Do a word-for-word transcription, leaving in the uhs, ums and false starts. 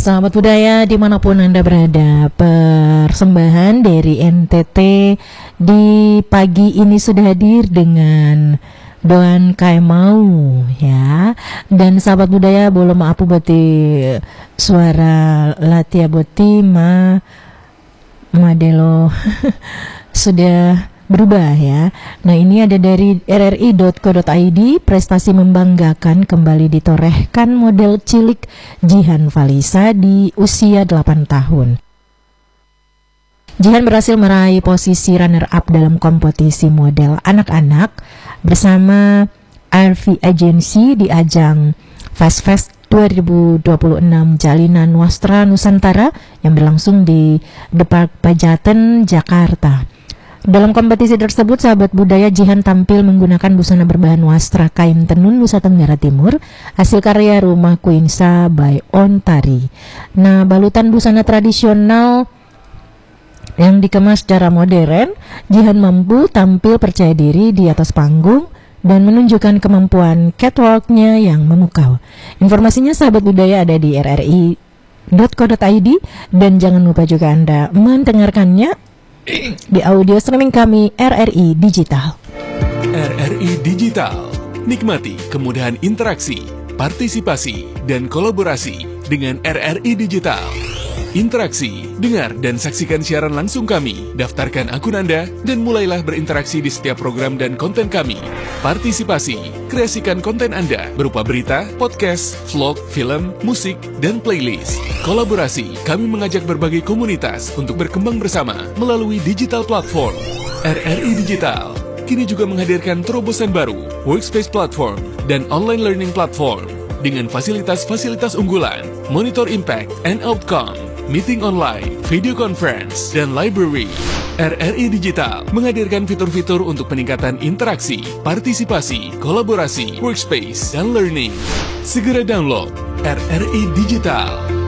Sahabat budaya dimanapun Anda berada, persembahan dari N T T di pagi ini sudah hadir dengan Doan Kaimau ya. Dan sahabat budaya boleh maaf bati suara Latia Boti ma Madelo sudah berubah ya. Nah ini ada dari r r i dot co dot i d. Prestasi membanggakan kembali ditorehkan model cilik Jihan Falisa di usia delapan tahun. Jihan berhasil meraih posisi runner up dalam kompetisi model anak-anak bersama R V Agency di ajang Fast Fest dua ribu dua puluh enam Jalinan Wastra Nusantara yang berlangsung di The Park Pajaten, Jakarta. Dalam kompetisi tersebut, sahabat budaya, Jihan tampil menggunakan busana berbahan wastra kain tenun Nusa Tenggara Timur, hasil karya Rumah Kuinsa by Ontari. Nah, balutan busana tradisional yang dikemas secara modern, Jihan mampu tampil percaya diri di atas panggung dan menunjukkan kemampuan catwalknya yang memukau. Informasinya sahabat budaya ada di r r i dot co dot i d dan jangan lupa juga Anda mendengarkannya di audio streaming kami R R I Digital. R R I Digital, nikmati kemudahan interaksi, partisipasi, dan kolaborasi dengan R R I Digital. Interaksi, dengar dan saksikan siaran langsung kami, daftarkan akun Anda, dan mulailah berinteraksi di setiap program dan konten kami. Partisipasi, kreasikan konten Anda berupa berita, podcast, vlog, film, musik, dan playlist. Kolaborasi, kami mengajak berbagai komunitas untuk berkembang bersama melalui digital platform. R R I Digital kini juga menghadirkan terobosan baru, workspace platform, dan online learning platform dengan fasilitas-fasilitas unggulan, monitor impact and outcome, meeting online, video conference, dan library. R R I Digital menghadirkan fitur-fitur untuk peningkatan interaksi, partisipasi, kolaborasi, workspace, dan learning. Segera download R R I Digital.